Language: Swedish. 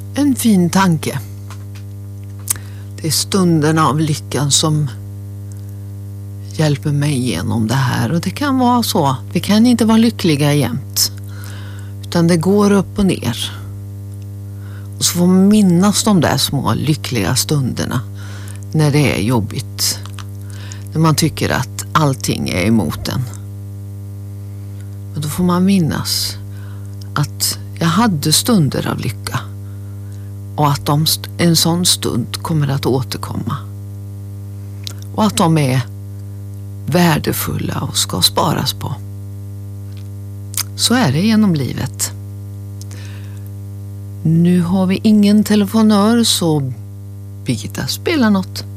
En fin tanke. Det är stunderna av lyckan som hjälper mig igenom det här. Och det kan vara så. Vi kan inte vara lyckliga jämt. Utan det går upp och ner. Och så får man minnas de där små lyckliga stunderna. När det är jobbigt. När man tycker att allting är emot en. Men då får man minnas att jag hade stunder av lycka. Och att en sån stund kommer att återkomma. Och att de är värdefulla och ska sparas på. Så är det genom livet. Nu har vi ingen telefonör, så Birgitta spelar något.